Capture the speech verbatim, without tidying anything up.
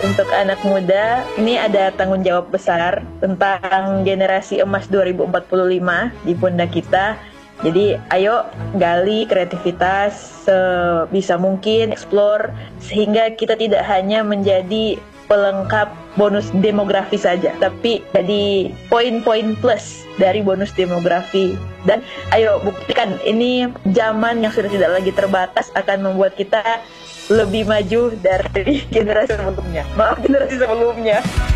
Untuk anak muda, ini ada tanggung jawab besar tentang generasi emas dua ribu empat puluh lima di pundak kita. Jadi ayo gali kreativitas sebisa mungkin, explore, sehingga kita tidak hanya menjadi pelengkap bonus demografi saja, tapi jadi poin-poin plus dari bonus demografi. Dan ayo buktikan, ini zaman yang sudah tidak lagi terbatas akan membuat kita lebih maju dari generasi sebelumnya. Maaf, generasi sebelumnya.